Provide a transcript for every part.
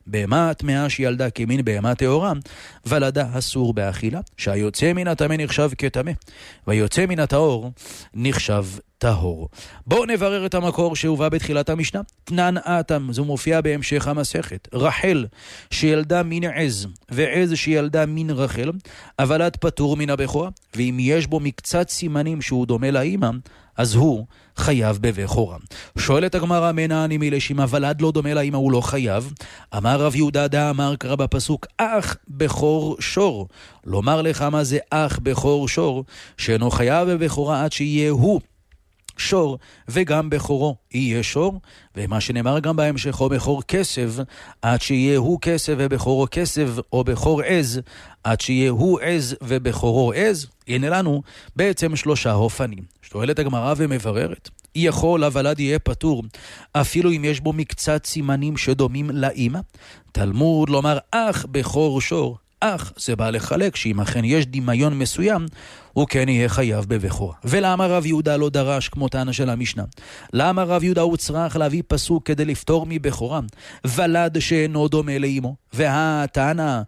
בהמה טמאה שילדה כמין בהמה טהורה, ולדה אסור באכילה, שהיוצא מן הטמא נחשב כטמא, והיוצא מן הטהור נחשב טהור. בואו נברר את המקור שהובא בתחילת המשנה. תנן אתם, זו מופיע בהמשך המסכת. רחל שילדה מן עז, ועז שילדה מן רחל, הוולד פטור מן הבכורה, ואם יש בו מקצת סימנים שהוא דומה לאמא, אז הוא חייב בבכורה. שואלת הגמרא, מנעני מלשימה, ולד לא דומה לאמא, הוא לא חייב? אמר רב יהודה דה אמר קרא בפסוק, אח בכור שור. לומר לך מה זה אח בכור שור? שאינו חייב בבכורה עד שיהיה הוא שור, וגם בכורו יהיה שור, ומה שנאמר גם בהמשך, או בכור כסב, עד שיהיה הוא כסב ובכורו כסב, או בכור עז, עד שיהיה הוא עז ובכורו עז. הנה לנו בעצם שלושה אופנים. שואלת הגמרא ומבררת, יכול הוולד יהיה פטור, אפילו אם יש בו מקצת סימנים שדומים לאמא? תלמוד לומר אח בכור שור, אך זה בא לחלק שאם אכן יש דמיון מסוים, הוא כן יהיה חייב בבכורה. ולמה רב יהודה לא דרש כמותן של המשנה? למה רב יהודה הוא צריך להביא פסוק כדי לפתור מבכורה? ולד שאינו דומה לאמו, והתנא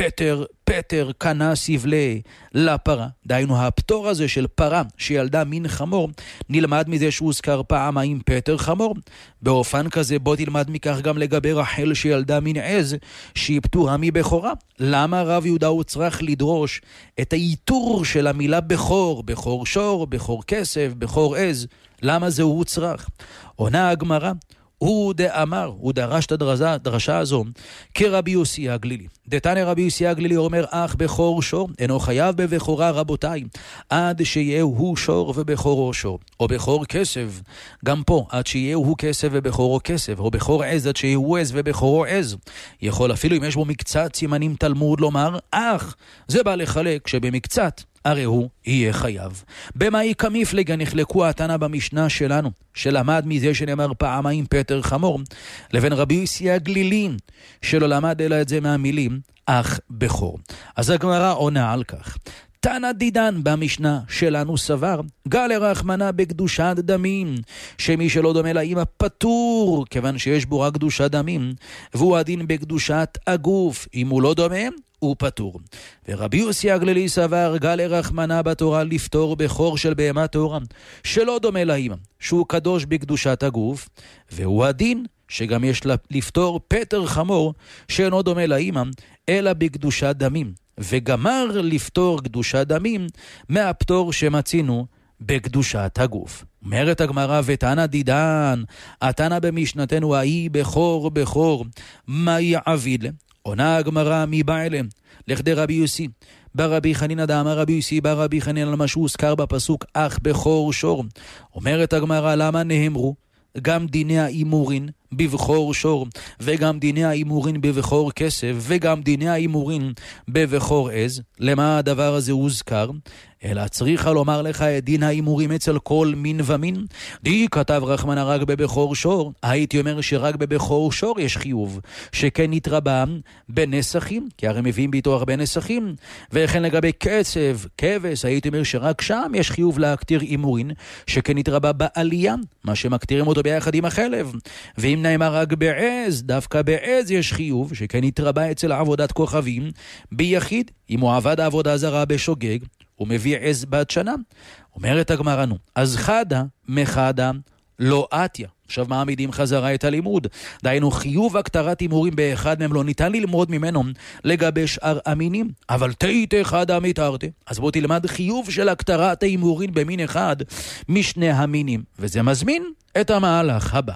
פטר קנה סבלי לפרה. דהיינו הפטור הזה של פרה שילדה מין חמור, נלמד מזה שהוזכר פעמיים פטר חמור. באופן כזה בוא תלמד מכך גם לגבי רחל שילדה מין עז, שהיא פטורה מבכורה. למה רב יהודה הוא צריך לדרוש את האיתור של המילה בכור, בכור שור, בכור כסף, בכור עז? למה זה הוא צריך? עונה הגמרא, הוא דאמר, הוא דרש את הדרשה הזו כרבי יוסי הגלילי. דתניא רבי יוסי הגלילי אומר, אך בכור שור אינו חייב בבכורה רבותיי, עד שיהיה הוא שור ובכורו שור, או בכור כסף, גם פה עד שיהיה הוא כסף ובכורו כסף, או בכור עז עד שיהיה הוא עז ובכורו עז. יכול אפילו אם יש בו מקצת סימנים תלמוד לומר, אך זה בא לחלק שבמקצת הרי הוא יהיה חייב. במאי כמפלגה נחלקו התנא במשנה שלנו, שלמד מזה שנאמר פעמיים פטר חמור, לבין רבי יוסי הגלילי, שלא למד אלא את זה מהמילים אח בכור. אז הגמרא עונה על כך. תנא דידן במשנה שלנו סבר, גל רחמנה בקדושת דמים, שמי שלא דומה לאמא פטור, כיוון שיש בו רק קדושת דמים, והוא הדין בקדושת הגוף, אם הוא לא דומה, הוא פטור. ורבי יוסי הגלילי סבר, גל רחמנה בתורה לפטור בכור של בהמה טהורה, שלא דומה לאמא, שהוא קדוש בקדושת הגוף, והוא הדין שגם יש לפטור פטר חמור, שאינו דומה לאמא, אלא בקדושת דמים. וגמר לפטור קדושת דמים מהפטור שמצינו בקדושת הגוף. אומרת הגמרא, ותנא דידן, התנא במשנתנו ההיא בכור, מה יעביד? עונה הגמרא, מי בא אליהם? לכדי רבי יוסי ברבי חנינא דאמר רבי יוסי ברבי חנינא, על מה שהוזכר בפסוק אך בכור שור. אומרת הגמרא, למה נאמרו גם דיני האימורין בבכור שור, וגם דיני האימורין בבכור כסף, וגם דיני האימורין בבכור עז? למה הדבר הזה הוזכר? אלא צריכה לומר לך את דין האימורים אצל כל מין ומין. די כתב רחמנה רק בבכור שור, הייתי אומר שרק בבכור שור יש חיוב, שכן נתרבה בנסחים, כי הרי מביאים ביתו הרבה נסחים. וכן לגבי כסף, כבש, הייתי אומר שרק שם יש חיוב להקטיר אימורין, שכן נתרבה בעלייה, מה שמקטירים אותו ביחד עם החלב. ואם נאמר רק בעז, דווקא בעז יש חיוב, שכן נתרבה אצל עבודת כוכבים ביחיד. אם הוא עבד העבודה זרה בשוגג, הוא מביא עז בת שנה. אומרת הגמרא, נו, אז חדה מחדה לא עתיה. עכשיו מעמידים חזרה את הלימוד. דהיינו חיוב הקטרת אימורים באחד מהם לא ניתן ללמוד ממנו לגבי שאר המינים. אבל תית אחד המתארתה. אז בוא תלמד חיוב של הקטרת האימורים במין אחד משני המינים. וזה מזמין את המהלך הבא.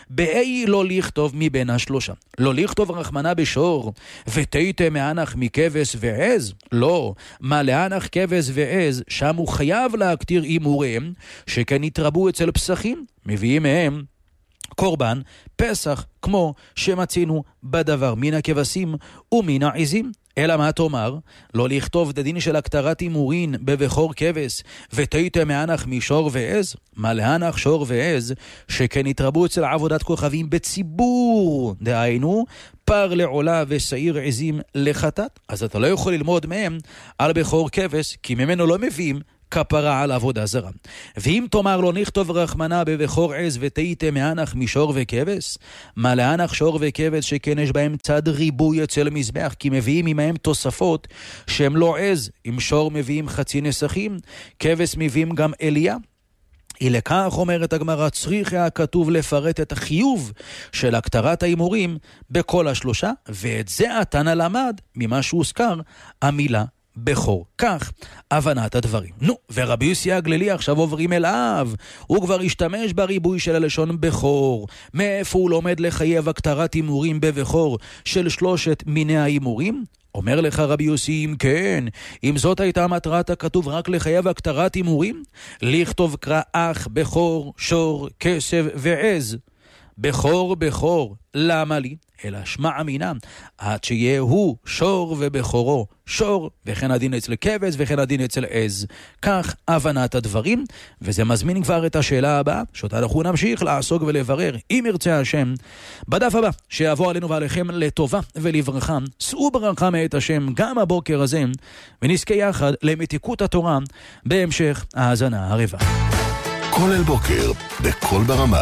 באי לא לכתוב מבין השלושה. לא לכתוב רחמנה בשור ותית מענך מכבש ועז. לא. מה לענך כבש ועז, שם הוא חייב להקטיר אימוריהם, שכן יתרבו אצל פסחים. מביאים מהם קורבן פסח, כמו שמצינו בדבר מן הכבשים ומן העזים. אלא מה תאמר? לא לכתוב דדין של הקטרת אימורין בבכור כבש ותית מענך משור ועז? מה לענך שור ועז, שכן יתרבו אצל עבודת כוכבים בציבור, דהיינו פר לעולה ושעיר עזים לחטאת. אז אתה לא יכול ללמוד מהם על בכור כבש, כי ממנו לא מביאים כפרה על עבודה זרה. ואם תאמר לו נכתוב רחמנה בבכור עז ותהיתה מאנח משור וכבש, מה לאנח שור וכבש שכן יש בהם צד ריבוי אצל מזבח, כי מביאים עמהם תוספות שהם לא עז, עם שור מביאים חצי נסכים, כבש מביאים גם אליה. לכך אומרת הגמרא, צריך היה כתוב לפרט את החיוב של הכתרת האימורים בכל השלושה, ואת זה התנא למד ממה שהוזכר המילה בכור. כך הבנת הדברים. ורבי יוסי הגלילי עכשיו עוברים אליו, הוא כבר השתמש בריבוי של הלשון בכור. מאיפה הוא לומד לחייב הכתרת אימורים בבכור של 3 מיני האימורים? אומר לך רבי יוסי, אם כן, אם זאת הייתה מטרת הכתוב רק לחייב הכתרת אימורים, לכתוב קרא אח, בכור, שור, כסב ועז. בכור, בכור, למה לי? אלא שמע אמינם, עד שיהיה הוא שור ובכורו שור, וכן הדין אצל כבש וכן הדין אצל עז. כך הבנת הדברים, וזה מזמין כבר את השאלה הבאה, שאותה אנחנו נמשיך לעסוק ולברר, אם ירצה השם, בדף הבא, שיבוא עלינו ועליכם לטובה ולברכה. שאו ברכה מאת השם גם הבוקר הזה, ונזכה יחד למתיקות התורה בהמשך ההאזנה הרבה. כל אל בוקר, בכל ברמה.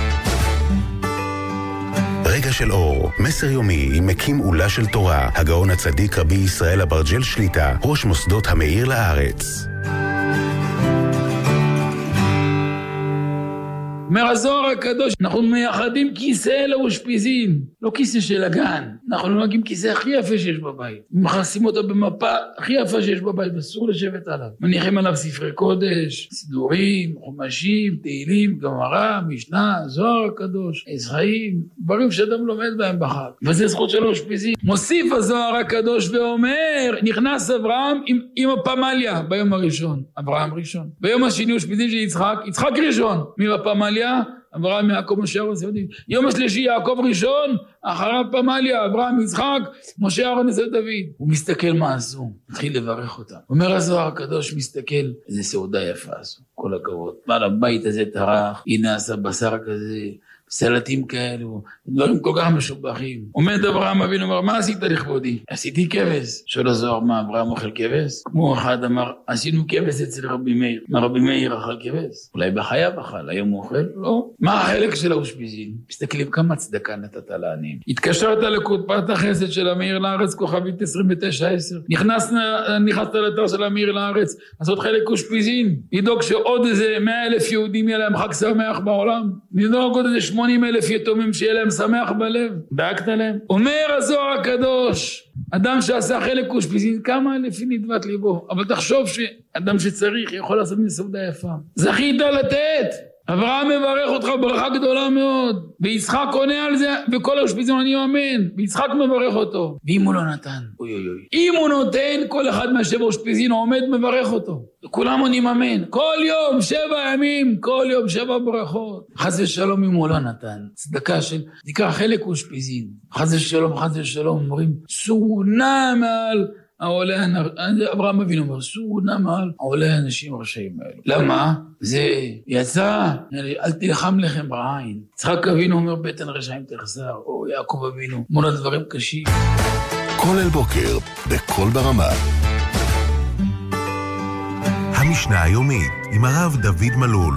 רגע של אור, מסר יומי עם מקים עולה של תורה, הגאון הצדיק רבי ישראל אברג'ל שליטה, ראש מוסדות המאיר לארץ. אומר הזוהר הקדוש, אנחנו מייחדים כיסא לאושפיזין, לא כיסא של הגן, אנחנו נוהגים כיסא הכי יפה שיש בבית, מכנסים אותו במפה הכי יפה שיש בבית, אסור לשבת עליו, מניחים עליו ספרי קודש, סידורים, חומשים, תהילים, גמרא, משנה, זוהר הקדוש, עזראים, דברים שאדם לומד בהם בחג, וזה זכות של אושפיזין. מוסיף הזוהר הקדוש ואומר, נכנס אברהם עם הפמליה ביום הראשון, אברהם ראשון, ביום השני אושפיזין של יצחק ראשון, מהפמליה, אברהם, יעקב, משה, אהרון, יום השלישי יעקב ראשון, אחריו פמליה, אברהם, יצחק, משה, אהרון, דוד. הוא מסתכל מה עשו, התחיל לברך אותם. אומר הזוהר הקדוש, מסתכל, איזה סעודה יפה עשו, כל הכבוד. בעל הבית הזה טרח, הנה עשה בשר כזה, סלטים כאלו, דברים כל כך משובחים. עומד אברהם אבינו, אומר, מה עשית לכבודי? עשיתי כבש. שואל הזוהר, מה, אברהם אוכל כבש? כמו אחד אמר, עשינו כבש אצל רבי מאיר. מה, רבי מאיר אכל כבש? אולי בחייו אכל, היום הוא אוכל? לא. מה החלק של האושפיזין? מסתכלים כמה צדקה נתת לעניים. התקשרת לקופת החסד של המאיר לארץ, כוכבית 2910. נכנסת לאתר של המאיר לארץ, לעשות חלק אושפיזין. לדאוג שעוד איזה 100,000 יהודים יהיה להם חג שמח בעולם. לדאוג עוד איזה 80,000 יתומים שיהיה להם שמח בלב, דאגת להם. אומר הזוהר הקדוש, אדם שעשה חלק אושפיזין, כמה אלפים נדבת ליבו, אבל תחשוב שאדם שצריך יכול לעשות מסעודה יפה. זכית לתת. אברהם מברך אותך ברכה גדולה מאוד, ויצחק עונה על זה, וכל האושפיזין אני אמן, ויצחק מברך אותו. ואם הוא לא נתן, אם הוא נותן, כל אחד מהשבע אושפיזין עומד מברך אותו, וכולם עונים אמן. כל יום 7 ימים, כל יום 7 ברכות. חס ושלום אם הוא לא נתן, צדקה של דקה חלק אושפיזין, חס ושלום אומרים סונה מעל העולה, אברהם אבינו אומר, סונה מעל העולה האנשים הרשעים האלו. למה? זה יצא, אל תלחם לכם בעין. יצחק אבינו אומר, בטן רשעים תחסר, או יעקב אבינו, מונה דברים קשים. כל אל בוקר, בכל ברמה. המשנה היומית, עם הרב דוד מלול.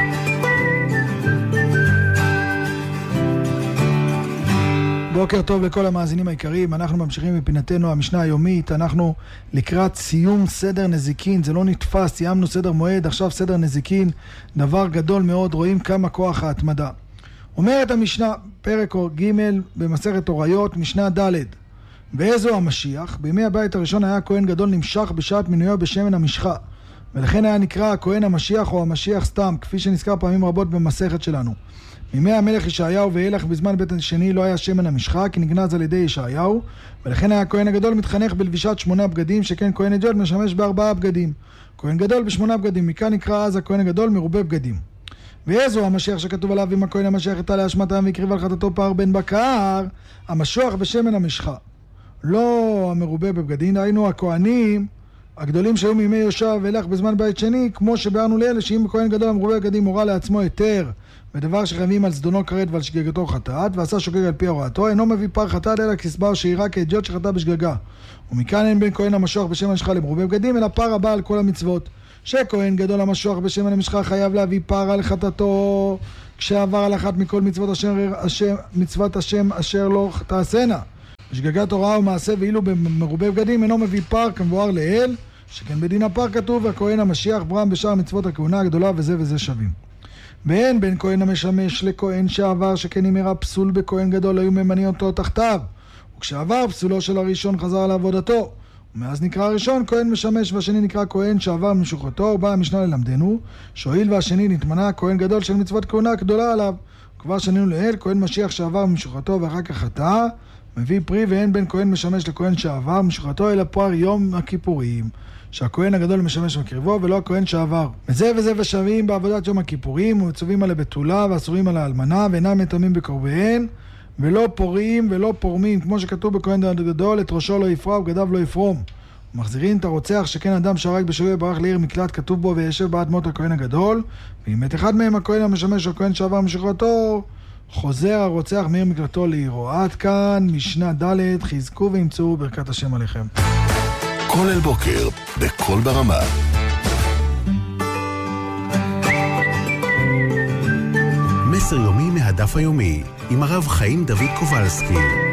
בוקר טוב לכל המאזינים העיקריים, אנחנו ממשיכים בפינתנו המשנה היומית, אנחנו לקראת סיום סדר נזיקין, זה לא נתפס, סיימנו סדר מועד, עכשיו סדר נזיקין, דבר גדול מאוד, רואים כמה כוח ההתמדה. אומרת המשנה, פרק ג' במסכת הוריות, משנה ד', ואיזו המשיח? בימי הבית הראשון היה כהן גדול נמשך בשעת מינויו בשמן המשחה, ולכן היה נקרא הכהן המשיח או המשיח סתם, כפי שנזכר פעמים רבות במסכת שלנו. מימי המלך ישעיהו ואילך בזמן בית השני לא היה שמן המשחה, כי נגנז על ידי ישעיהו, ולכן היה הכהן הגדול מתחנך בלבישת 8 בגדים, שכן כהן הגדול משמש ב4 בגדים. כהן גדול ב8 בגדים, מכאן נקרא אז הכהן הגדול מרובה בגדים. ואיזו המשיח שכתוב עליו, אם הכהן המשיח יתה להשמת העם ויקריב על חטאתו פר בן בקר, המשוח בשמן המשחה. לא המרובה בבגדים, היינו הכהנים הגדולים שהיו מימי יהושע ואילך בזמן בית שני, כמו שבארנו לאלה שאם הכהן גדול המרובה בבגדים הורה לעצמו היתר בדבר שחייבים על זדונו כרת ועל שגגתו חטאת, ועשה שוגג על פי הוראתו, אינו מביא פר חטאת אלא כסבר שירה כאדיוט שחטא בשגגה. ומכאן אין בין כהן המשוח בשם המשחה למרובה בגדים, אלא פר הבא על כל המצוות. שכהן גדול המשוח בשמן המשחה חייב להביא פר על חטאתו כשעבר על אחת מכל מצוות השם אשר לא תעשנה. בשגגת הוראה ומעשה ואילו במרובה בגדים אינו מביא פר כמבואר לאל, שכן בדין הפר כתוב והכהן המשיח ברם בשאר מצוות הכהונה הגדולה וזה וזה שווים. ואין בין כהן המשמש לכהן שעבר, שכן אם הראה פסול בכהן גדול היו ממנים אותו תחתיו, וכשעבר פסולו של הראשון חזר לעבודתו, ומאז נקרא הראשון כהן משמש והשני נקרא כהן שעבר ממשוחתו. ובאה המשנה ללמדנו שהואיל והשני נתמנה כהן גדול של מצוות כהונה גדולה עליו, וכבר שנינו לאל כהן משיח שעבר ממשוחתו ואחר כך חטא מביא פרי, ואין בין כהן משמש לכהן שעבר ממשוחתו אלא פר יום הכיפורים, שהכהן הגדול משמש מקריבו ולא הכהן שעבר. וזה וזה ושווים בעבודת יום הכיפורים, ומצווים על הבתולה ואסורים על האלמנה, ואינם מטמאים בקרוביהן, ולא פורעים ולא פורמים, כמו שכתוב בכהן הגדול, את ראשו לא יפרע ובגדיו לא יפרום. ומחזירים את הרוצח, שכן אדם שהרג בשוגג ברח לעיר מקלט, כתוב בו וישב בעד מות הכהן הגדול, ואם את אחד מהם הכהן המשמש או הכהן שעבר משוחרתו, חוזר הרוצח מעיר מקלטו לעירו. עד כאן משנה ד'. חזקו וימצאו ברכת השם עליכם. כל אל בוקר בכל ברמה. מסר יומי מהדף היומי עם הרב חיים דוד קובלסקי.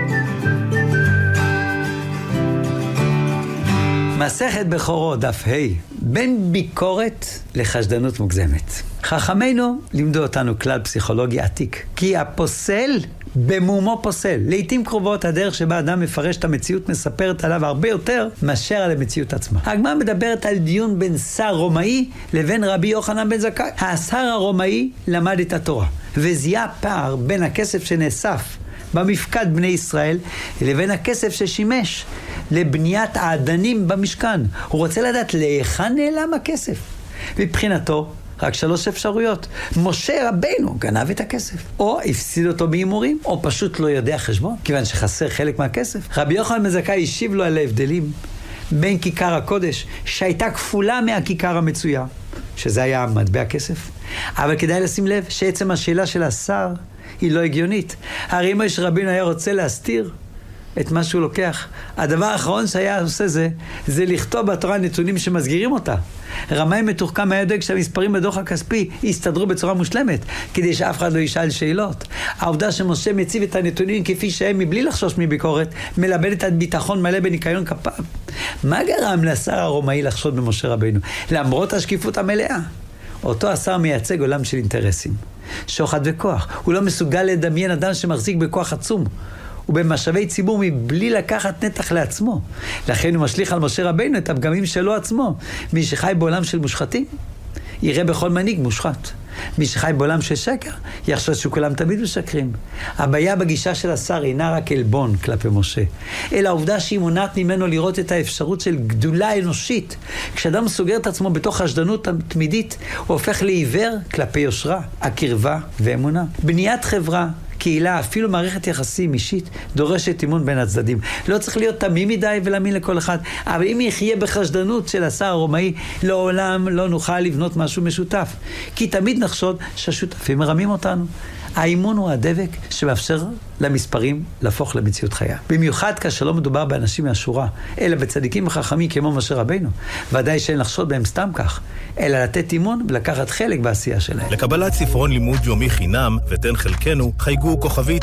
מסכת בכורות דף ה', בין ביקורת לחשדנות מוגזמת. חכמינו לימדו אותנו כלל פסיכולוגי עתיק, כי הפוסל במומו פוסל. לעתים קרובות הדרך שבה אדם מפרש את המציאות מספרת עליו הרבה יותר מאשר על המציאות עצמה. הגמרא מדברת על דיון בין שר רומאי לבין רבי יוחנן בן זכאי. השר הרומאי למד את התורה וזיהה פער בין הכסף שנאסף במפקד בני ישראל לבין הכסף ששימש לבניית העדנים במשכן. הוא רוצה לדעת להיכן נעלם הכסף. מבחינתו רק 3 אפשרויות. משה רבינו גנב את הכסף, או הפסיד אותו בהימורים, או פשוט לא יודע חשבון, כיוון שחסר חלק מהכסף. רבי יוחנן בן זכאי השיב לו על ההבדלים בין כיכר הקודש, שהייתה כפולה מהכיכר המצויה, שזה היה מטבע כסף. אבל כדאי לשים לב שעצם השאלה של השר היא לא הגיונית. הרי אם משה רבינו היה רוצה להסתיר את מה שהוא לוקח, הדבר האחרון שהיה עושה זה לכתוב בתורה נתונים שמסגירים אותה. רמאי מתוחכם היה דואג שהמספרים בדוח הכספי יסתדרו בצורה מושלמת, כדי שאף אחד לא ישאל שאלות. העובדה שמשה מציב את הנתונים כפי שהם מבלי לחשוש מביקורת, מלמדת את ביטחון מלא בניקיון כפיו. מה גרם לשר הרומאי לחשוד במשה רבינו? למרות השקיפות המלאה. אותו השר מייצג עולם של אינטרסים, שוחד וכוח. הוא לא מסוגל לדמיין אדם שמחזיק בכוח עצום ובמשאבי ציבור מבלי לקחת נתח לעצמו. לכן הוא משליך על משה רבינו את הפגמים שלו עצמו. מי שחי בעולם של מושחתים יראה בכל מנהיג מושחת. מי שחי בעולם של שקר יחשוב שכולם תמיד משקרים. הבעיה בגישה של השר אינה רק אלבון כלפי משה, אלא העובדה שהיא מונעת ממנו לראות את האפשרות של גדולה אנושית. כשאדם סוגר את עצמו בתוך חשדנות תמידית, הוא הופך לעיוור כלפי יושרה, הקרבה ואמונה. בניית חברה, קהילה, אפילו מערכת יחסים אישית, דורשת אימון בין הצדדים. לא צריך להיות תמים מדי ולהאמין לכל אחד, אבל אם יחיה בחשדנות של השר הרומאי, לעולם לא נוכל לבנות משהו משותף. כי תמיד נחשוד שהשותפים מרמים אותנו. האימון הוא הדבק שמאפשר למספרים להפוך למציאות חיה. במיוחד כאשר לא מדובר באנשים מהשורה, אלא בצדיקים וחכמים כמו משה רבינו. ודאי שאין לחשוד בהם סתם כך, אלא לתת אימון ולקחת חלק בעשייה שלהם. לקבלת ספרון לימוד יומי חינם ותן חלקנו, חייגו כוכבית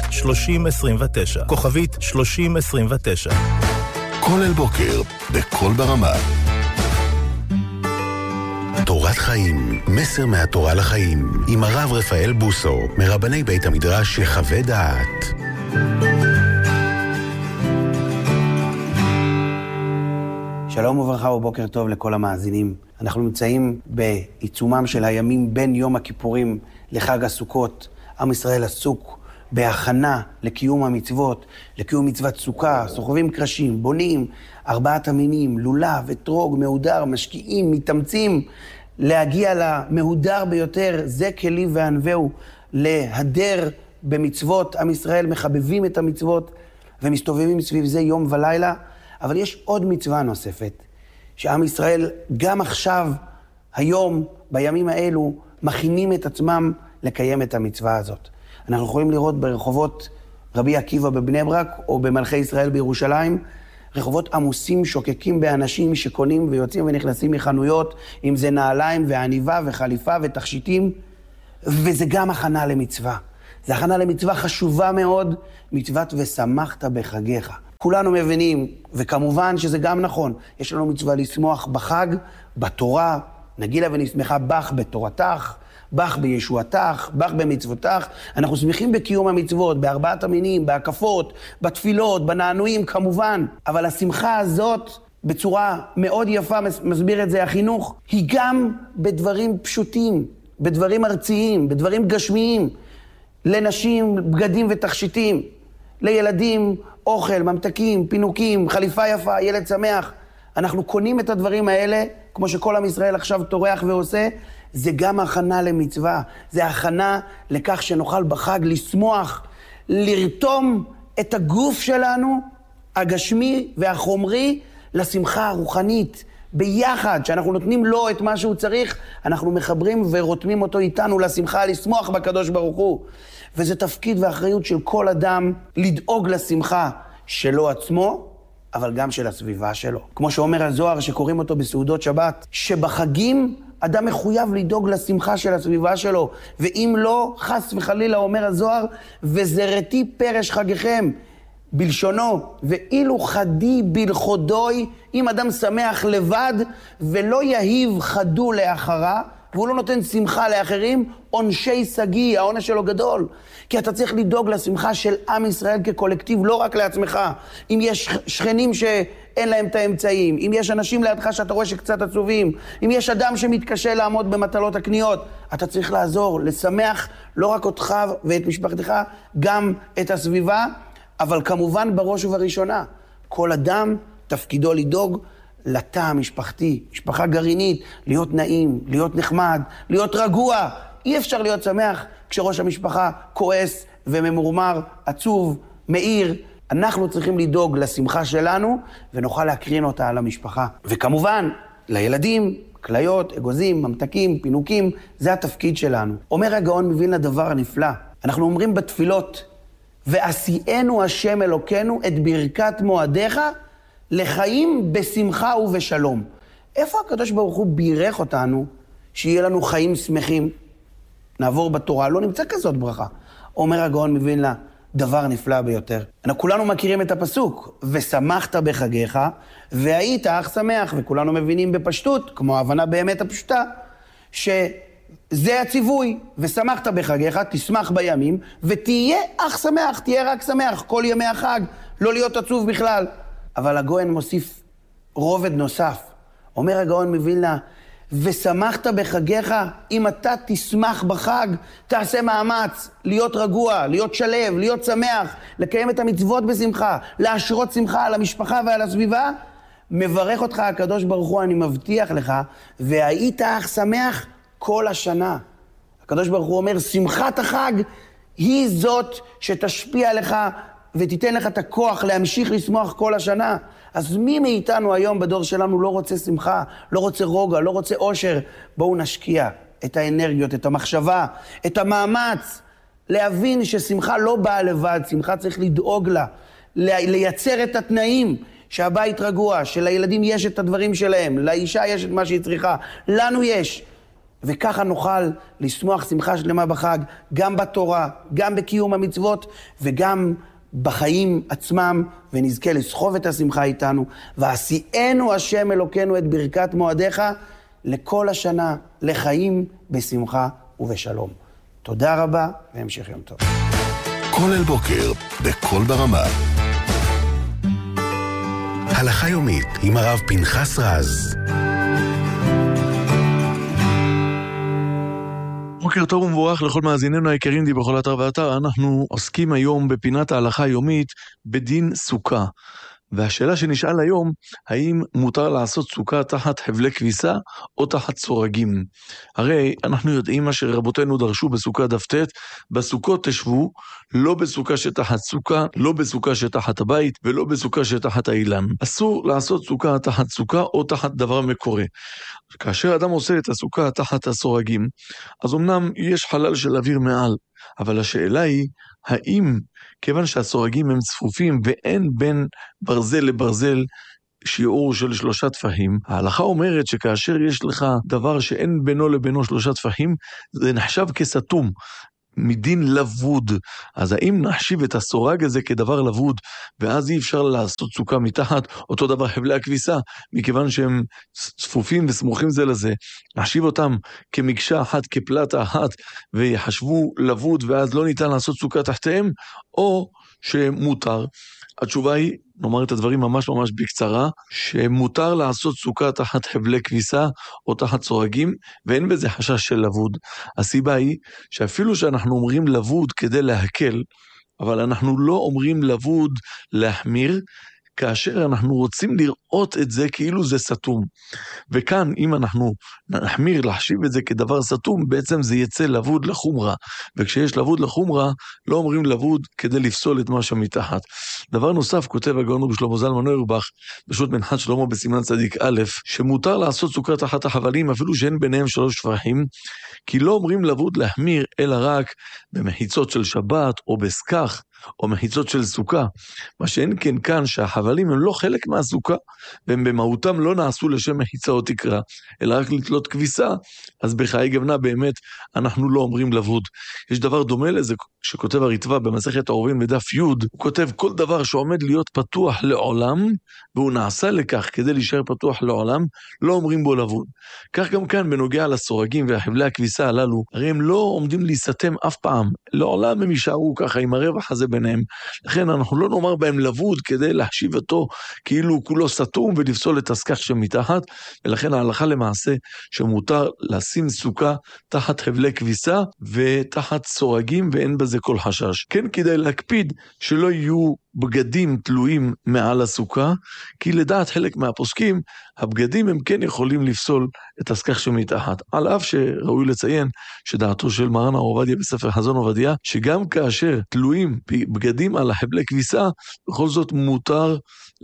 3029. כוכבית 3029. כל אל בוקר בכל ברמה. תורת חיים, מסר מהתורה לחיים, עם הרב רפאל בוסו, מרבני בית המדרש יחווה דעת. שלום וברכה ובוקר טוב לכל המאזינים. אנחנו נמצאים בעיצומם של הימים בין יום הכיפורים לחג הסוכות. עם ישראל עסוק בהכנה לקיום המצוות, לקיום מצוות סוכה, סוחבים קרשים, בונים 4 המינים, לולב, אתרוג, מהודר, משקיעים, מתאמצים להגיע למהודר ביותר, זה כלי וענווהו, להדר במצוות. עם ישראל מחבבים את המצוות ומסתובבים סביב זה יום ולילה. אבל יש עוד מצווה נוספת, שעם ישראל גם עכשיו, היום, בימים האלו, מכינים את עצמם לקיים את המצווה הזאת. אנחנו יכולים לראות ברחובות רבי עקיבא בבני ברק, או במלכי ישראל בירושלים, רחובות עמוסים, שוקקים באנשים שקונים ויוצאים ונכנסים מחנויות, אם זה נעליים ועניבה וחליפה ותכשיטים, וזה גם הכנה למצווה. זה הכנה למצווה חשובה מאוד, מצוות ושמחת בחגיך. כולנו מבינים, וכמובן שזה גם נכון, יש לנו מצווה לשמוח בחג, בתורה, נגילה ונשמחה בך בתורתך, בך בישועתך, בך במצוותך. אנחנו שמחים בקיום המצוות, בארבעת המינים, בהקפות, בתפילות, בנענועים כמובן. אבל השמחה הזאת, בצורה מאוד יפה, מסביר את זה החינוך, היא גם בדברים פשוטים, בדברים ארציים, בדברים גשמיים, לנשים בגדים ותכשיטים, לילדים אוכל, ממתקים, פינוקים, חליפה יפה, ילד שמח. אנחנו קונים את הדברים האלה, כמו שכל עם ישראל עכשיו תורח ועושה, זה גם הכנה למצווה, זה הכנה לכך שנוכל בחג לשמוח, לרתום את הגוף שלנו, הגשמי והחומרי, לשמחה הרוחנית. ביחד, שאנחנו נותנים לו את מה שהוא צריך, אנחנו מחברים ורותמים אותו איתנו לשמחה, לשמוח בקדוש ברוך הוא. וזה תפקיד ואחריות של כל אדם לדאוג לשמחה שלו עצמו, אבל גם של הסביבה שלו. כמו שאומר הזוהר שקוראים אותו בסעודות שבת, שבחגים אדם מחויב לדאוג לשמחה של הסביבה שלו, ואם לא, חס וחלילה אומר הזוהר, וזרתי פרש חגיכם, בלשונו, ואילו חדי בלחודוי, אם אדם שמח לבד ולא יהיב חדו לאחרה, והוא לא נותן שמחה לאחרים, עונשי סגי, העונש שלו גדול. כי אתה צריך לדאוג לשמחה של עם ישראל כקולקטיב, לא רק לעצמך. אם יש שכנים שאין להם את האמצעים, אם יש אנשים לידך שאתה רואה שקצת עצובים, אם יש אדם שמתקשה לעמוד במטלות הקניות, אתה צריך לעזור, לשמח לא רק אותך ואת משפחתך, גם את הסביבה, אבל כמובן בראש ובראשונה, כל אדם תפקידו לדאוג לתא המשפחתי, משפחה גרעינית, להיות נעים, להיות נחמד, להיות רגוע. אי אפשר להיות שמח כשראש המשפחה כועס וממורמר, עצוב, מאיר. אנחנו צריכים לדאוג לשמחה שלנו ונוכל להקרין אותה על המשפחה. וכמובן, לילדים, כליות, אגוזים, ממתקים, פינוקים, זה התפקיד שלנו. אומר הגאון מווילנה דבר הנפלא. אנחנו אומרים בתפילות, ועשיינו השם אלוקינו את ברכת מועדיך לחיים בשמחה ובשלום. איפה הקדוש ברוך הוא בירך אותנו שיהיה לנו חיים שמחים? נעבור בתורה, לא נמצא כזאת ברכה. אומר הגאון מווילנה, דבר נפלא ביותר. אנחנו כולנו מכירים את הפסוק, ושמחת בחגיך, והיית אך שמח, וכולנו מבינים בפשטות, כמו ההבנה באמת הפשוטה, שזה הציווי, ושמחת בחגיך, תשמח בימים, ותהיה אך שמח, תהיה רק שמח, כל ימי החג, לא להיות עצוב בכלל. אבל הגאון מוסיף רובד נוסף. אומר הגאון מווילנה, ושמחת בחגיך, אם אתה תשמח בחג, תעשה מאמץ, להיות רגוע, להיות שלב, להיות שמח, לקיים את המצוות בשמחה, להשרות שמחה על המשפחה ועל הסביבה, מברך אותך הקדוש ברוך הוא, אני מבטיח לך, והיית אך שמח כל השנה. הקדוש ברוך הוא אומר, שמחת החג היא זאת שתשפיע לך ותיתן לך את הכוח להמשיך לשמוח כל השנה. אז מי מאיתנו היום בדור שלנו לא רוצה שמחה, לא רוצה רוגע, לא רוצה אושר? בואו נשקיע את האנרגיות, את המחשבה, את המאמץ, להבין ששמחה לא באה לבד, שמחה צריך לדאוג לה, לייצר את התנאים, שהבית רגוע, שלילדים יש את הדברים שלהם, לאישה יש את מה שהיא צריכה, לנו יש. וככה נוכל לשמוח שמחה שלמה בחג, גם בתורה, גם בקיום המצוות, וגם בחיים עצמם, ונזכה לסחוב את השמחה איתנו. ועשיינו השם אלוקינו את ברכת מועדיך לכל השנה, לחיים בשמחה ובשלום. תודה רבה, והמשך יום טוב. כל אל בוקר, בכל ברמה. הלכה יומית עם הרב פנחס רז. בוקר טוב ומבורך לכל מאזיננו היקרים די בכל אתר ואתר. אנחנו עוסקים היום בפינת ההלכה היומית בדין סוכה. והשאלה שנשאל היום, האם מותר לעשות סוכה תחת חבלי כביסה או תחת סורגים? הרי אנחנו יודעים מה שרבותינו דרשו בסוכה דף ט', בסוכות תשבו, לא בסוכה שתחת סוכה, לא בסוכה שתחת הבית ולא בסוכה שתחת האילן. אסור לעשות סוכה תחת סוכה או תחת דבר מקורה. כאשר אדם עושה את הסוכה תחת הסורגים, אז אמנם יש חלל של אוויר מעל, אבל השאלה היא, האם כיוון שהסורגים הם צפופים ואין בין ברזל לברזל שיעור של 3 טפחים. ההלכה אומרת שכאשר יש לך דבר שאין בינו לבינו 3 טפחים, זה נחשב כסתום, מדין לבוד. אז האם נחשיב את הסורג הזה כדבר לבוד, ואז אי אפשר לעשות סוכה מתחת? אותו דבר חבלי הכביסה, מכיוון שהם צפופים וסמוכים זה לזה, נחשיב אותם כמקשה אחת, כפלטה אחת, ויחשבו לבוד, ואז לא ניתן לעשות סוכה תחתיהם, או שמותר? התשובה היא, נאמר את הדברים ממש בקצרה, שמותר לעשות סוכה תחת חבלי כביסה או תחת סורגים, ואין בזה חשש של לבוד. הסיבה היא שאפילו שאנחנו אומרים לבוד כדי להקל, אבל אנחנו לא אומרים לבוד להחמיר, כאשר אנחנו רוצים לראות את זה כאילו זה סתום. וכאן, אם אנחנו נחמיר להחשיב את זה כדבר סתום, בעצם זה יצא לבוד לחומרה. וכשיש לבוד לחומרה, לא אומרים לבוד כדי לפסול את מה שמתחת. דבר נוסף, כותב הגאון רבי שלמה זלמן אוירבך, בשו"ת מנחת שלמה בסימן צדיק א', שמותר לעשות סוכה תחת החבלים, אפילו שאין ביניהם 3 טפחים, כי לא אומרים לבוד להחמיר, אלא רק במחיצות של שבת או בסכך, או מחיצות של סוכה. מה שאין כן כאן שהחבלים הם לא חלק מהסוכה, והם במהותם לא נעשו לשם מחיצה או תקרה, אלא רק לתלות כביסה, אז בחיי גבנה באמת אנחנו לא אומרים לבוד. יש דבר דומה לזה שכותב הריטב"א במסכת העורבים בדף י', הוא כותב כל דבר שעומד להיות פתוח לעולם, והוא נעשה לכך כדי להישאר פתוח לעולם, לא אומרים בו לבוד. כך גם כאן בנוגע לסורגים והחבלי הכביסה הללו, הרי הם לא עומדים להיסתם אף פעם, לעולם הם יישארו ככה עם הרווח הזה ביניהם. לכן אנחנו לא נאמר בהם לבוד כדי להשיב אותו כאילו כולו סתום ולפסול את הסכך שמתחת, ולכן ההלכה למעשה שמותר לשים סוכה תחת חבלי כביסה ותחת סורגים, ואין בזה כל חשש. כן כדאי להקפיד שלא יהיו בגדים תלויים מעל הסוכה, כי לדעת חלק מהפוסקים, הבגדים הם כן יכולים לפסול את הסכך שמתחת. על אף שראוי לציין שדעתו של מרן הרב עובדיה בספר חזון עובדיה, שגם כאשר תלויים בגדים על החבלי כביסה, בכל זאת מותר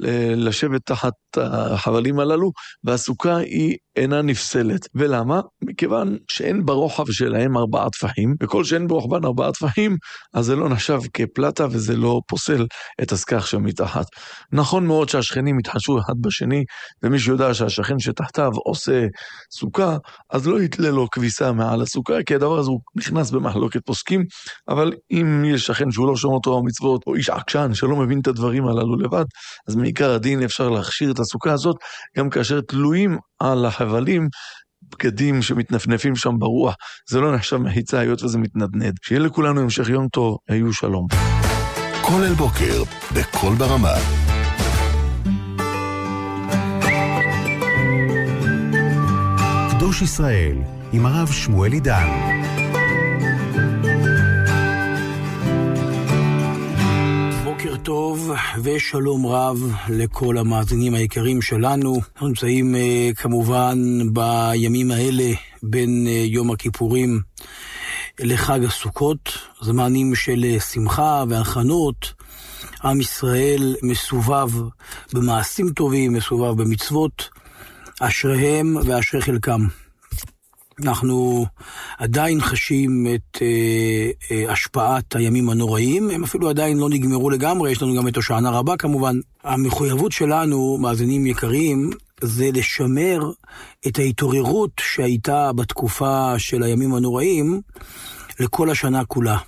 לשבת תחת החבלים הללו, והסוכה היא אינה נפסלת. ולמה? מכיוון שאין ברוחב שלהם 4 טפחים, וכל שאין ברוחבן 4 טפחים, אז זה לא נחשב כפלטה, וזה לא פוסל את הסכך שמתחת. נכון מאוד שהשכנים יתחשו אחד בשני, ומי שיודע שהשכן שתחתיו עושה סוכה, אז לא יתלה לו כביסה מעל הסוכה, כי הדבר הזה הוא נכנס במחלוקת פוסקים, אבל אם יש שכן שהוא לא שומר תורה ומצוות, או איש עקשן שלא מבין את הדברים הללו לבד, אז מעיקר הדין אפשר להכשיר את הסוכה הזאת, גם כאשר תלויים על החבלים, בגדים שמתנפנפים שם ברוח, זה לא נחשב מחיצה היות וזה מתנדנד. שיהיה לכולנו המשך יום טוב, היו שלום. כל אל בוקר, בכל ברמה. קדוש ישראל, עם הרב שמואל עידן. בוקר טוב ושלום רב לכל המאזינים היקרים שלנו. אנחנו נמצאים כמובן בימים האלה בין יום הכיפורים לחג הסוכות, זמנים של שמחה והכנות. עם ישראל מסובב במעשים טובים, מסובב במצוות, אשריהם ואשרי חלקם. אנחנו עדיין חשים את השפעת הימים הנוראים, הם אפילו עדיין לא נגמרו לגמרי, יש לנו גם את הושענא רבה כמובן. המחויבות שלנו, מאזינים יקרים, זה לשמר את ההתעוררות שהייתה בתקופה של הימים הנוראים לכל השנה כולה.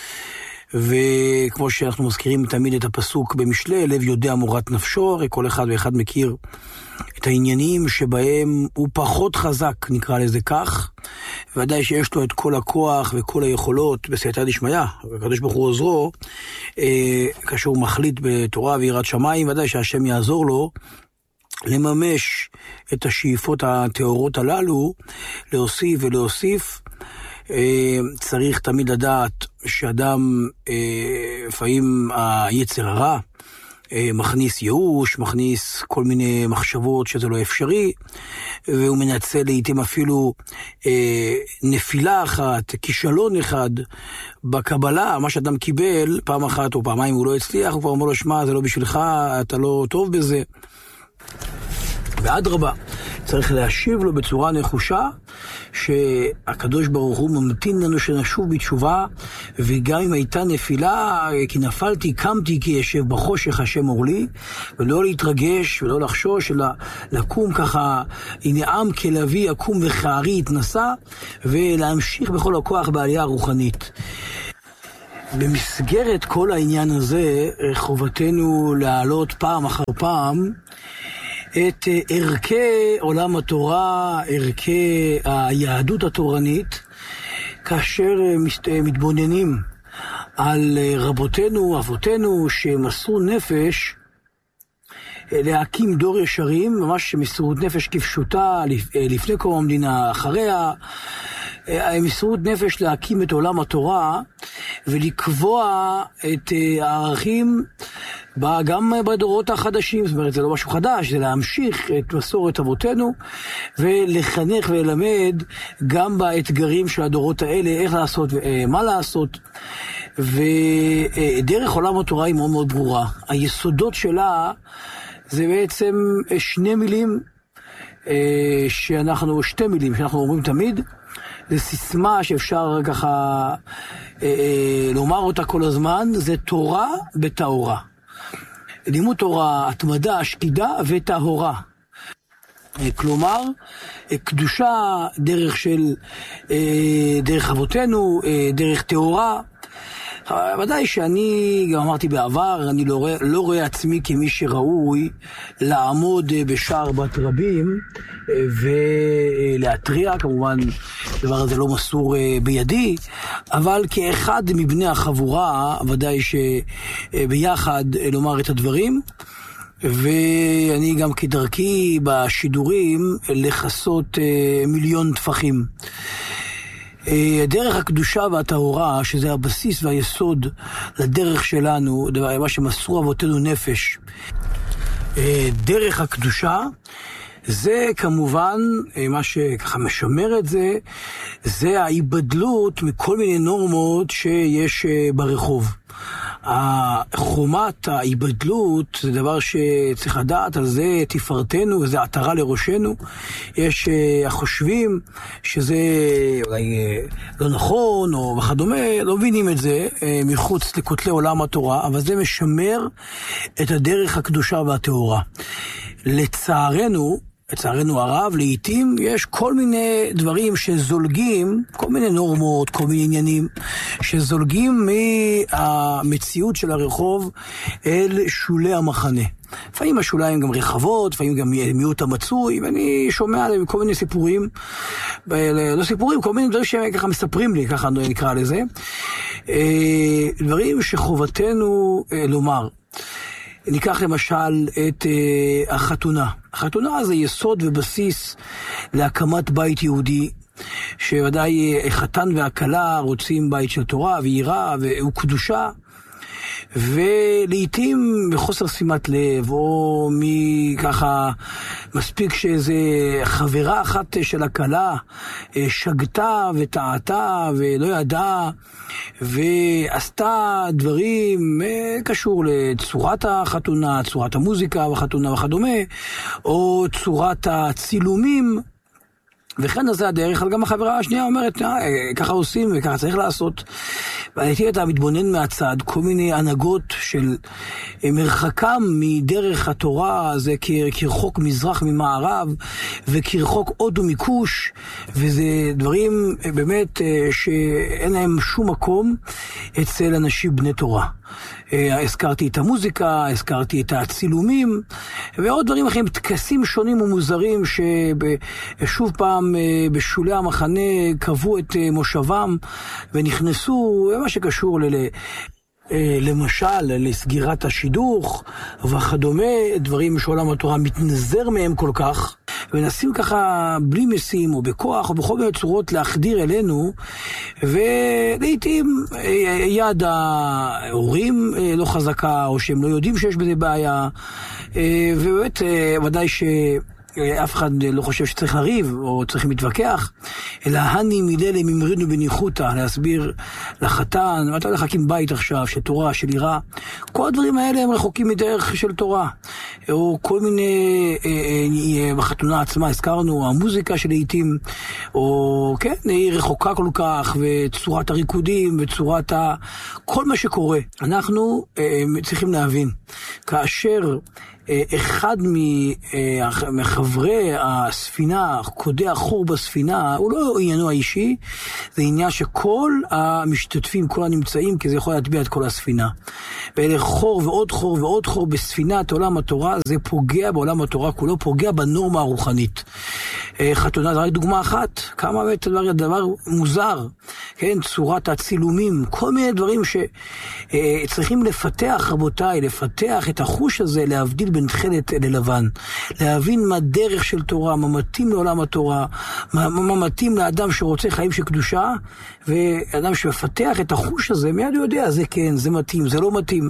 וכמו שאנחנו מזכירים תמיד את הפסוק במשלי, לב יודע מורת נפשו, הרי כל אחד ואחד מכיר את העניינים שבהם הוא פחות חזק, נקרא לזה כך, ודאי שיש לו את כל הכוח וכל היכולות בסייעתא דשמיא, הקדוש ברוך הוא עוזרו, כאשר הוא מחליט בתורה ויראת שמיים, ודאי שהשם יעזור לו לממש את השאיפות הטהורות הללו, להוסיף ולהוסיף. צריך תמיד לדעת שאדם, לפעמים היצר הרע, מכניס ייאוש, מכניס כל מיני מחשבות שזה לא אפשרי, והוא מנצל לעתים אפילו נפילה אחת, כישלון אחד בקבלה, מה שאדם קיבל פעם אחת או פעמיים הוא לא הצליח, הוא כבר אומר לו, שמע, זה לא בשבילך, אתה לא טוב בזה. ואדרבה, צריך להשיב לו בצורה נחושה, שהקדוש ברוך הוא ממתין לנו שנשוב בתשובה, וגם אם הייתה נפילה, כי נפלתי, קמתי, כי ישב בחושך השם אור לי, ולא להתרגש ולא לחשוש, אלא לקום ככה, הנה עם כלבי יקום וכערי יתנסה, ולהמשיך בכל הכוח בעלייה הרוחנית. במסגרת כל העניין הזה, חובתנו להעלות פעם אחר פעם את ערכי עולם התורה, ערכי היהדות התורנית, כאשר מתבוננים על רבותינו, אבותינו, שמסרו נפש להקים דור ישרים, ממש מסירות נפש כפשוטה, לפני קום המדינה, אחריה, מסירות נפש להקים את עולם התורה, ולקבוע את הערכים גם בדורות החדשים. זאת אומרת, זה לא משהו חדש, זה להמשיך את מסורת אבותינו, ולחנך וללמד גם באתגרים של הדורות האלה, איך לעשות ומה לעשות. ודרך עולם התורה היא מאוד מאוד ברורה. היסודות שלה זה בעצם שתי מילים שאנחנו אומרים תמיד. זה סיסמה שאפשר ככה לומר אותה כל הזמן, זה תורה בטהורה. לימוד תורה, התמדה, שקידה וטהורה. כלומר, קדושה, דרך אבותינו, דרך טהורה. ודאי שאני, גם אמרתי בעבר, אני לא רואה עצמי כמי שראוי לעמוד בשער בת רבים ולהטריע, כמובן דבר הזה לא מסור בידי, אבל כאחד מבני החבורה, ודאי שביחד לומר את הדברים, ואני גם כדרכי בשידורים לחסות מיליון טפחים. דרך הקדושה והטהורה, שזה הבסיס והיסוד לדרך שלנו, מה שמסרו אבותינו נפש. דרך הקדושה, זה כמובן, מה שככה משמר את זה, זה ההיבדלות מכל מיני נורמות שיש ברחוב. חומת ההיבדלות זה דבר שצריך לדעת, על זה תפארתנו וזה עטרה לראשנו. יש החושבים שזה אולי לא נכון או וכדומה, לא מבינים את זה מחוץ לכותלי עולם התורה, אבל זה משמר את הדרך הקדושה והטהורה. לצערנו הרב, לעתים יש כל מיני דברים שזולגים, כל מיני נורמות, כל מיני עניינים, שזולגים מהמציאות של הרחוב אל שולי המחנה. לפעמים השוליים גם רחבות, לפעמים גם מיעוט המצוי, ואני שומע עליהם כל מיני סיפורים, לא סיפורים, כל מיני דברים שככה מספרים לי, ככה נקרא לזה, דברים שחובתנו לומר. ניקח למשל את החתונה. החתונה זה יסוד ובסיס להקמת בית יהודי, שוודאי חתן והכלה רוצים בית של תורה ויראה וקדושה, ולעיתים בחוסר שימת לב, או מככה מספיק שאיזה חברה אחת של הכלה שגתה וטעתה ולא ידעה ועשתה דברים קשור לצורת החתונה, צורת המוזיקה בחתונה וכדומה, או צורת הצילומים, וכן הזה הדרך, אבל גם החברה השנייה אומרת, ככה עושים וככה צריך לעשות. והייתי אתה מתבונן מהצד, כל מיני הנהגות של מרחקם מדרך התורה, זה כרחוק מזרח ממערב, וכרחוק עוד ומכוש, וזה דברים באמת שאין להם שום מקום אצל אנשים בני תורה. הזכרתי את המוזיקה, הזכרתי את הצילומים, ועוד דברים אחרים, טקסים שונים ומוזרים, ששוב פעם בשולי המחנה קבעו את מושבם, ונכנסו, מה שקשור למשל לסגירת השידוך וכדומה, דברים שעולם התורה מתנזר מהם כל כך, ונסים ככה בלי משים או בכוח או בכל מיני צורות להחדיר אלינו, ולעיתים יד ההורים לא חזקה, או שהם לא יודעים שיש בזה בעיה, ובאמת ודאי אף אחד לא חושב שצריך לריב או צריך להתווכח, אלא הני מילה לממרינו בניחותא, להסביר לחתן, ואתה הולך להקים בית עכשיו, של תורה, של יראה, כל הדברים האלה הם רחוקים מדרך של תורה, או כל מיני, בחתונה עצמה הזכרנו, המוזיקה שלעיתים, או כן, היא רחוקה כל כך, וצורת הריקודים, וצורת כל מה שקורה. אנחנו צריכים להבין, כאשר אחד מחברי הספינה, קודח חור בספינה, הוא לא עניינו האישי, זה עניין שכל המשתתפים, כל הנמצאים, כי זה יכול להטביע את כל הספינה. ואלה חור ועוד חור ועוד חור בספינת עולם התורה, זה פוגע בעולם התורה, כולו פוגע בנורמה הרוחנית. חתונה, זה רק דוגמה אחת, כמה באמת דבר מוזר, כן, צורת הצילומים, כל מיני דברים שצריכים לפתח, רבותיי, לפתח את החוש הזה, להבדיל בין תכלת ללבן, להבין מה דרך של תורה, מה מתאים לעולם התורה, מה מתאים לאדם שרוצה חיים של קדושה, ואדם שמפתח את החוש הזה, מיד הוא יודע, זה כן, זה מתאים, זה לא מתאים.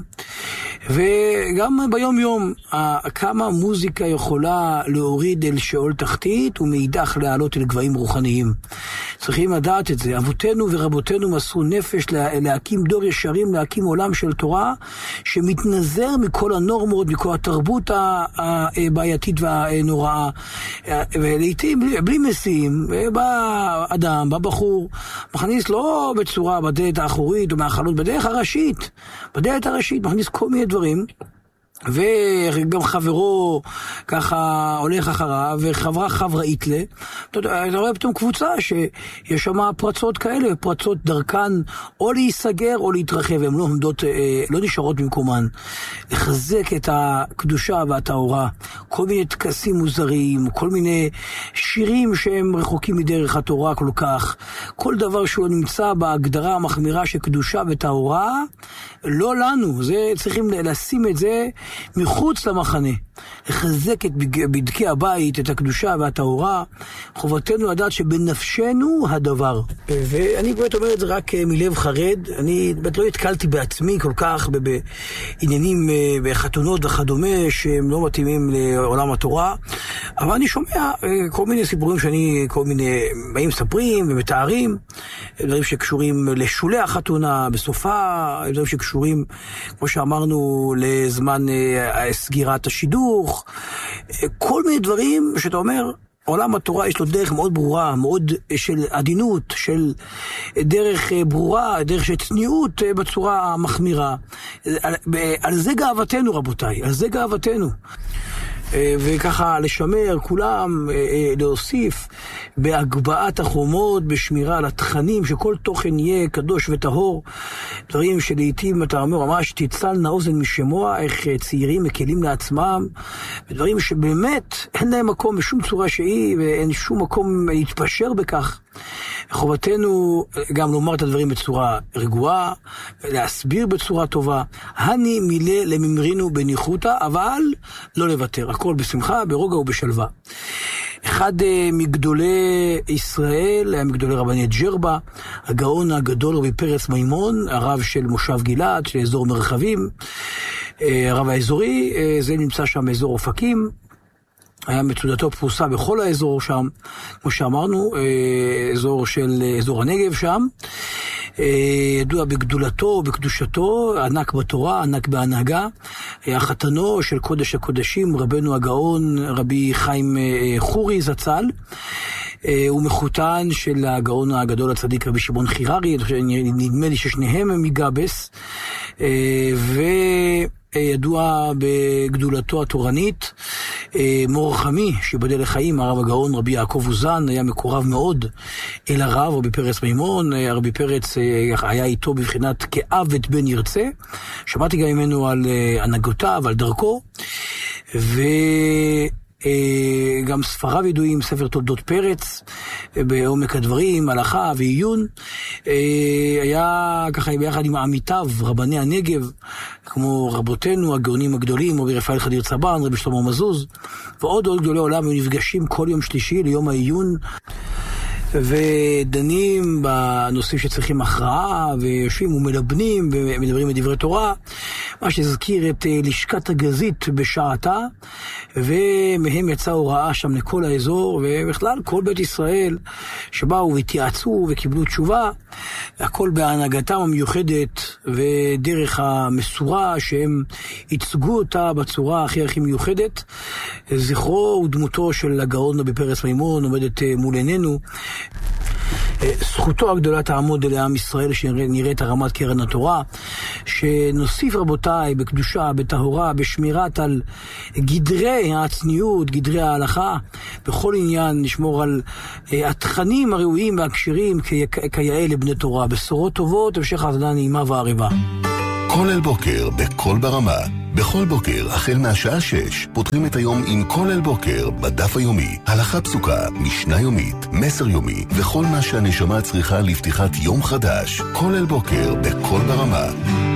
וגם ביום יום, כמה מוזיקה יכולה להוריד אל שאול תחתית, ומאידך להעלות אל גבהים רוחניים. צריכים לדעת את זה. אבותינו ורבותינו מסרו נפש להקים דור ישרים, להקים עולם של תורה, שמתנזר מכל הנורמות, מכל התרבות הבעייתית והנוראה. ולעיתים בלי משים, בא אדם, בא בחור, מכניס לא בצורה בדלת האחורית או מהחלון, בדרך הראשית, בדלת הראשית, מכניס כל מיני דברים, וגם חברו ככה הולך אחריו, וחברה חבראית לה, אתה רואה פתאום קבוצה שיש שם פרצות כאלה, פרצות דרכן או להיסגר או להתרחב, הן לא נשארות במקומן. לחזק את הקדושה והטהורה, כל מיני תקסים מוזרים, כל מיני שירים שהם רחוקים מדרך התורה כל כך, כל דבר שהוא נמצא בהגדרה המחמירה של קדושה וטהורה, לא לנו, זה צריכים לשים את זה מחוץ למחנה, לחזק את בדקי הבית, את הקדושה והטהורה. חובתנו לדעת שבנפשנו הדבר. ואני באמת אומר את זה רק מלב חרד, אני באמת לא התקלתי בעצמי כל כך בעניינים בחתונות וכדומה שהם לא מתאימים לעולם התורה, אבל אני שומע כל מיני סיפורים כל מיני באים מספרים ומתארים, דברים שקשורים לשולי החתונה, בסופה, דברים שקשורים, כמו שאמרנו, לזמן סגירת השידוך, כל מיני דברים שאתה אומר, עולם התורה יש לו דרך מאוד ברורה, מאוד של עדינות, של דרך ברורה, דרך של צניעות בצורה מחמירה. על זה גאוותנו, רבותיי, על זה גאוותנו. וככה לשמר כולם, להוסיף בהגבהת החומות, בשמירה על התכנים, שכל תוכן יהיה קדוש וטהור, דברים שלעיתים אתה אומר ממש תצלנה אוזן משמוע, איך צעירים מקלים לעצמם, ודברים שבאמת אין להם מקום בשום צורה שהיא, ואין שום מקום להתפשר בכך. חובתנו גם לומר את הדברים בצורה רגועה, להסביר בצורה טובה, הני מילה לממרינו בניחותא, אבל לא לוותר, הכל בשמחה, ברוגע ובשלווה. אחד מגדולי ישראל, היה מגדולי רבני ג'רבה, הגאון הגדול רבי פרץ מימון, הרב של מושב גלעד, של אזור מרחבים, הרב האזורי, זה נמצא שם באזור אופקים, היה מצודתו פרוסה בכל האזור שם, כמו שאמרנו, אזור הנגב שם, ידוע בגדולתו, בקדושתו, ענק בתורה, ענק בהנהגה, היה חתנו של קודש הקודשים, רבנו הגאון, רבי חיים חורי זצ"ל, הוא מחותן של הגאון הגדול הצדיק רבי שמעון חיררי, נדמה לי ששניהם הם מגבס, ידוע בגדולתו התורנית, מור חמי, שיבדל לחיים, הרב הגאון רבי יעקב אוזן, היה מקורב מאוד אל הרב, רבי פרץ מימון, רבי פרץ היה איתו בבחינת כאב את בן ירצה, שמעתי גם ממנו על הנהגותיו, על דרכו, גם ספריו ידועים, ספר תולדות פרץ, בעומק הדברים, הלכה ועיון, היה ככה ביחד עם עמיתיו, רבני הנגב, כמו רבותינו, הגאונים הגדולים, רבי רפאל חדיר צבן, רבי שלמה מזוז, ועוד גדולי עולם, היו נפגשים כל יום שלישי ליום העיון, ודנים בנושאים שצריכים הכרעה, ויושבים ומלבנים ומדברים בדברי תורה, מה שהזכיר את לשכת הגזית בשעתה, ומהם יצאה הוראה שם לכל האזור, ובכלל כל בית ישראל שבאו והתייעצו וקיבלו תשובה, הכל בהנהגתם המיוחדת ודרך המסורה שהם ייצגו אותה בצורה הכי מיוחדת. זכרו ודמותו של הגאון רבי פרץ מימון עומדת מול עינינו. זכותו הגדולה תעמוד לעם ישראל שנראית הרמת קרן התורה, שנוסיף רבותיי בקדושה, בטהורה, בשמירת על גדרי הצניעות, גדרי ההלכה, בכל עניין נשמור על התכנים הראויים והקשרים כיאה לבני תורה. בשורות טובות, המשך האזנה נעימה ועריבה. כולל בוקר בכל ברמה. בכל בוקר, החל מהשעה 6, פותחים את היום עם כולל בוקר בדף היומי. הלכה פסוקה, משנה יומית, מסר יומי, וכל מה שהנשמה צריכה לפתיחת יום חדש. כולל בוקר בכל ברמה.